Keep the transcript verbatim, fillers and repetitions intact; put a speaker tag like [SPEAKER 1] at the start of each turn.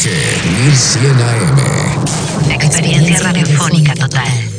[SPEAKER 1] Hit mil cien A M.
[SPEAKER 2] Experiencia radiofónica total.